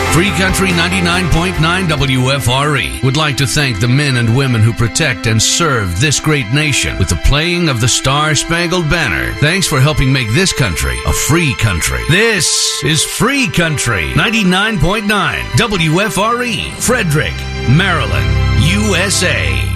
Free Country 99.9 WFRE would like to thank the men and women who protect and serve this great nation with the playing of the Star-Spangled Banner. Thanks for helping make this country a free country. This is Free Country 99.9 WFRE, Frederick, Maryland, USA.